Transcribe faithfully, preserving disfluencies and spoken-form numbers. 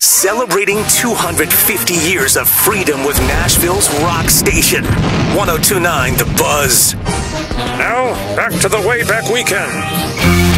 Celebrating two hundred fifty years of freedom with Nashville's rock station. one oh two point nine The Buzz. Now, back to the Way Back Weekend.